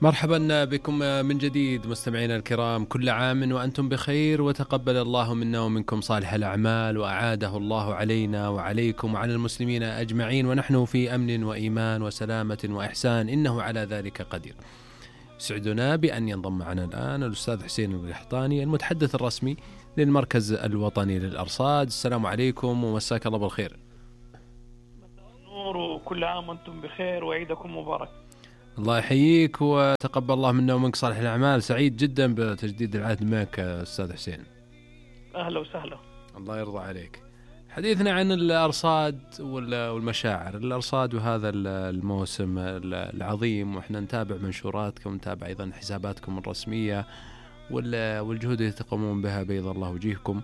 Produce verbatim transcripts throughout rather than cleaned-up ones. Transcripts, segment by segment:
مرحبا بكم من جديد مستمعينا الكرام، كل عام وأنتم بخير، وتقبل الله منا ومنكم صالح الأعمال، وأعاده الله علينا وعليكم وعلى المسلمين أجمعين، ونحن في أمن وإيمان وسلامة وإحسان، إنه على ذلك قدير. سعدنا بأن ينضم معنا الآن الأستاذ حسين القحطاني، المتحدث الرسمي للمركز الوطني للأرصاد. السلام عليكم ومساك الله بالخير. مساء النور وكل عام وأنتم بخير وعيدكم مبارك. الله يحييك وتقبل الله منا ومنك صالح الأعمال. سعيد جدا بتجديد العهد معك أستاذ حسين. أهلا وسهلا. الله يرضى عليك. حديثنا عن الأرصاد والمشاعر. الأرصاد وهذا الموسم العظيم، وإحنا نتابع منشوراتكم، نتابع أيضا حساباتكم الرسمية والجهود التي تقومون بها بيض الله وجيهكم.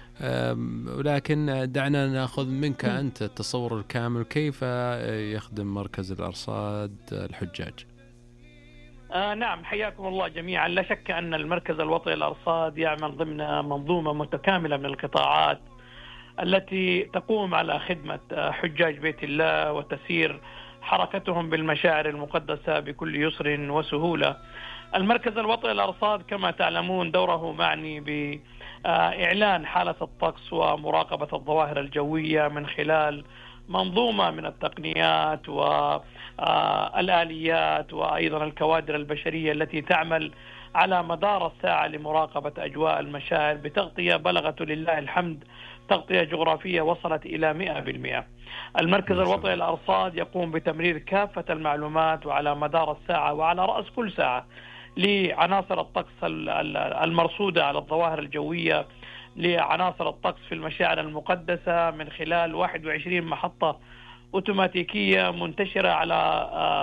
ولكن دعنا نأخذ منك أنت التصور الكامل، كيف يخدم مركز الأرصاد الحجاج؟ آه نعم، حياكم الله جميعا. لا شك أن المركز الوطني للأرصاد يعمل ضمن منظومة متكاملة من القطاعات التي تقوم على خدمة حجاج بيت الله وتسير حركتهم بالمشاعر المقدسة بكل يسر وسهولة. المركز الوطني للأرصاد كما تعلمون دوره معني بإعلان حالة الطقس ومراقبة الظواهر الجوية من خلال منظومة من التقنيات والآليات وأيضا الكوادر البشرية التي تعمل على مدار الساعة لمراقبة أجواء المشاعر بتغطية بلغت لله الحمد تغطية جغرافية وصلت إلى مئة بالمئة. المركز الوطني للأرصاد يقوم بتمرير كافة المعلومات وعلى مدار الساعة وعلى رأس كل ساعة لعناصر الطقس المرصودة على الظواهر الجوية، لعناصر الطقس في المشاعر المقدسة من خلال واحد وعشرين محطة أوتوماتيكية منتشرة على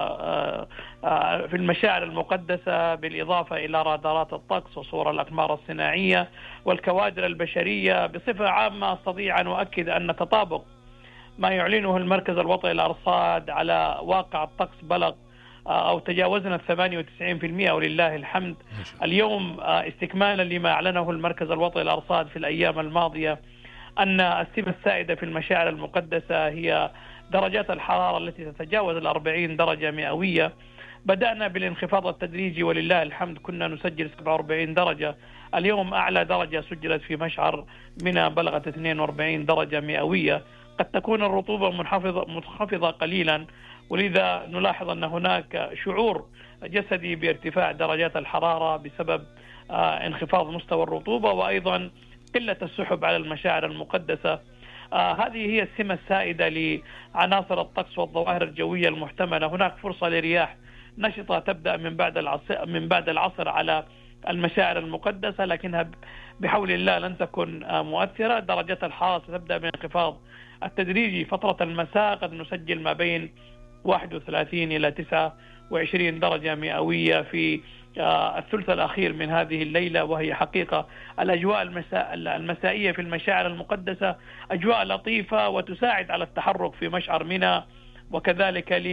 في المشاعر المقدسة، بالإضافة إلى رادارات الطقس وصور الأقمار الصناعية والكوادر البشرية. بصفة عامة أستطيع أن أؤكد أن تطابق ما يعلنه المركز الوطني للأرصاد على واقع الطقس بلغ أو تجاوزنا ثمانية وتسعين بالمئة ولله الحمد. اليوم استكمالا لما أعلنه المركز الوطني للأرصاد في الأيام الماضية أن السمة السائدة في المشاعر المقدسة هي درجات الحرارة التي تتجاوز الأربعين درجة مئوية. بدأنا بالانخفاض التدريجي ولله الحمد، كنا نسجل سبعة وأربعين درجة، اليوم أعلى درجة سجلت في مشعر منى بلغت اثنين وأربعين درجة مئوية. قد تكون الرطوبة منخفضة منخفضة قليلا، ولذا نلاحظ أن هناك شعور جسدي بارتفاع درجات الحرارة بسبب انخفاض مستوى الرطوبة وأيضا قلة السحب على المشاعر المقدسة. آه هذه هي السمة السائدة لعناصر الطقس والظواهر الجوية المحتملة. هناك فرصة لرياح نشطة تبدأ من بعد العصر من بعد العصر على المشاعر المقدسة، لكنها بحول الله لن تكن آه مؤثرة. درجات الحرارة ستبدأ بالانخفاض التدريجي. فترة المساء قد نسجل ما بين واحد وثلاثين إلى تسعة وعشرين درجة مئوية في الثلث الأخير من هذه الليلة، وهي حقيقة الأجواء المساء المسائية في المشاعر المقدسة أجواء لطيفة وتساعد على التحرك في مشعر منى، وكذلك ل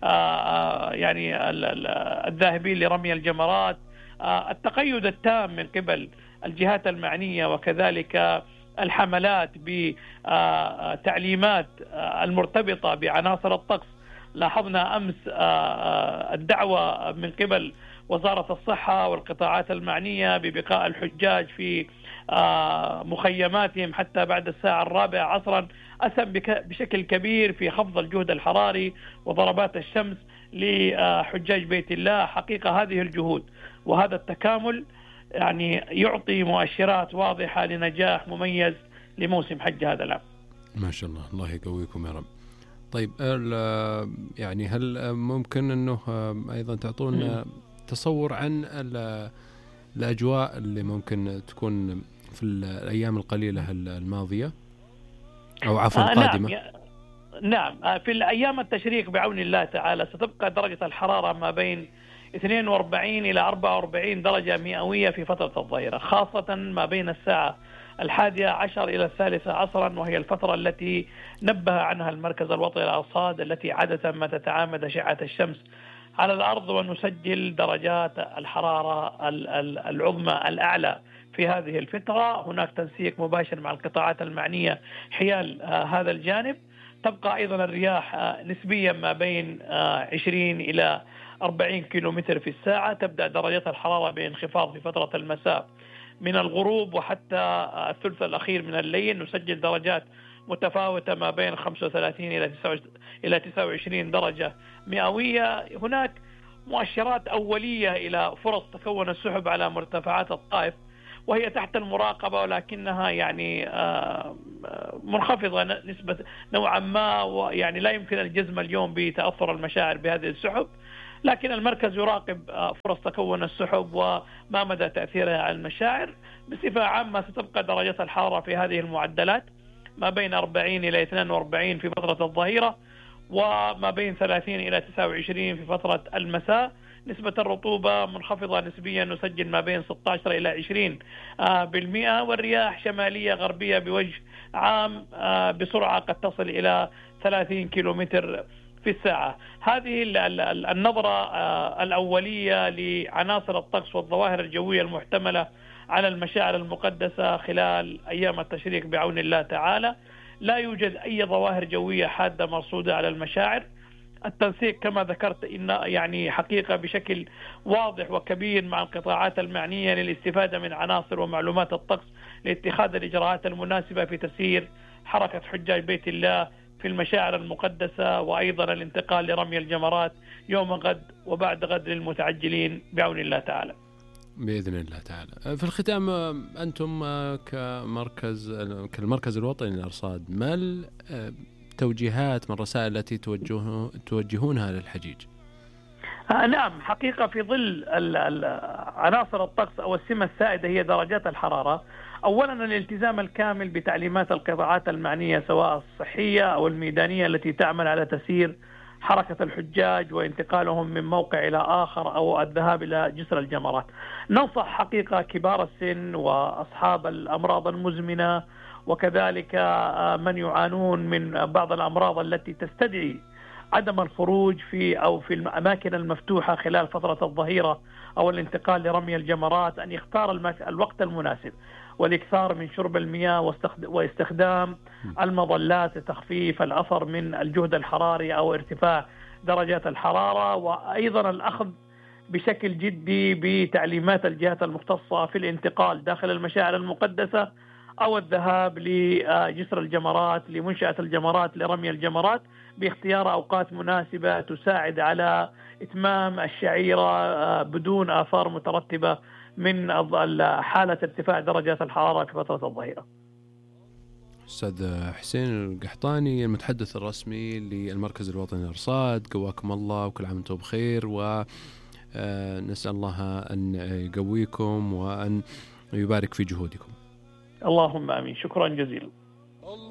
يعني الذاهبين لرمي الجمرات. التقيد التام من قبل الجهات المعنية وكذلك الحملات بتعليمات المرتبطة بعناصر الطقس. لاحظنا أمس الدعوة من قبل وزارة الصحة والقطاعات المعنية ببقاء الحجاج في مخيماتهم حتى بعد الساعة الرابعة عصرا، أسهم بشكل كبير في خفض الجهد الحراري وضربات الشمس لحجاج بيت الله. حقيقة هذه الجهود وهذا التكامل يعني يعطي مؤشرات واضحة لنجاح مميز لموسم حج هذا العام. ما شاء الله، الله يقويكم يا رب. طيب يعني هل ممكن أنه أيضا تعطونا تصور عن الأجواء اللي ممكن تكون في الأيام القليلة الماضية أو عفوا آه القادمة؟ نعم, نعم في الأيام التشريق بعون الله تعالى ستبقى درجة الحرارة ما بين اثنين وأربعين إلى أربعة وأربعين درجة مئوية في فترة الظهيرة، خاصة ما بين الساعة الحادية عشر إلى الثالثة عصرا، وهي الفترة التي نبه عنها المركز الوطني للأرصاد التي عادة ما تتعامد أشعة الشمس على الأرض، ونسجل درجات الحرارة العظمى الأعلى في هذه الفترة. هناك تنسيق مباشر مع القطاعات المعنية حيال هذا الجانب. تبقى أيضا الرياح نسبيا ما بين عشرين إلى أربعين كيلومتر في الساعة. تبدأ درجات الحرارة بانخفاض في فترة المساء من الغروب وحتى الثلث الأخير من الليل. نسجل درجات متفاوتة ما بين خمسة وثلاثين إلى تسعة وعشرين درجة مئوية. هناك مؤشرات أولية إلى فرص تكون السحب على مرتفعات الطائف، وهي تحت المراقبة، ولكنها يعني منخفضة نسبة نوعا ما، ويعني لا يمكن الجزم اليوم بتأثر المشاعر بهذه السحب، لكن المركز يراقب فرص تكون السحب وما مدى تأثيرها على المشاعر. بصفة عامة ستبقى درجات الحرارة في هذه المعدلات ما بين أربعين إلى اثنين وأربعين في فترة الظهيرة، وما بين ثلاثين إلى تسعة وعشرين في فترة المساء. نسبة الرطوبة منخفضة نسبيا، نسجل ما بين ستة عشر إلى عشرين بالمئة، والرياح شمالية غربية بوجه عام بسرعة قد تصل إلى ثلاثين كيلومتر في الساعة. هذه النظرة الأولية لعناصر الطقس والظواهر الجوية المحتملة على المشاعر المقدسة خلال أيام التشريق بعون الله تعالى. لا يوجد أي ظواهر جوية حادة مرصودة على المشاعر. التنسيق كما ذكرت إن يعني حقيقة بشكل واضح وكبير مع القطاعات المعنية للاستفادة من عناصر ومعلومات الطقس لاتخاذ الإجراءات المناسبة في تسيير حركة حجاج بيت الله في المشاعر المقدسة، وأيضا الانتقال لرمي الجمرات يوم غد وبعد غد للمتعجلين بعون الله تعالى بإذن الله تعالى. في الختام، أنتم كمركز كالمركز الوطني للأرصاد، ما التوجيهات من الرسائل التي توجه توجهونها للحجيج؟ آه نعم، حقيقة في ظل عناصر الطقس أو السمة السائدة هي درجات الحرارة، أولا الالتزام الكامل بتعليمات القطاعات المعنية سواء الصحية أو الميدانية التي تعمل على تسيير حركة الحجاج وانتقالهم من موقع إلى آخر أو الذهاب إلى جسر الجمرات. ننصح حقيقة كبار السن وأصحاب الأمراض المزمنة وكذلك من يعانون من بعض الأمراض التي تستدعي عدم الخروج في أو في الأماكن المفتوحة خلال فترة الظهيرة أو الانتقال لرمي الجمرات أن يختار الوقت المناسب والإكثار من شرب المياه واستخدام المظلات لتخفيف الأثر من الجهد الحراري أو ارتفاع درجات الحرارة، وأيضا الأخذ بشكل جدي بتعليمات الجهات المختصة في الانتقال داخل المشاعر المقدسة أو الذهاب لجسر الجمرات لمنشأة الجمرات لرمي الجمرات باختيار أوقات مناسبة تساعد على إتمام الشعيرة بدون آثار مترتبة من حالة ارتفاع درجات الحرارة في فترة الظهيرة. أستاذ حسين القحطاني، المتحدث الرسمي للمركز الوطني للأرصاد، قواكم الله وكل عام وانتم بخير، ونسأل الله أن يقويكم وأن يبارك في جهودكم. اللهم آمين. شكرا جزيلا.